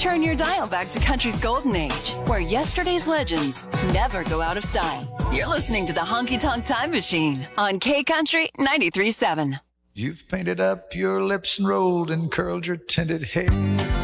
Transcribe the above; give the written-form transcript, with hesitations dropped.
Turn your dial back to country's golden age, where yesterday's legends never go out of style. You're listening to the Honky Tonk Time Machine on K-Country 93.7. You've painted up your lips and rolled and curled your tinted hair.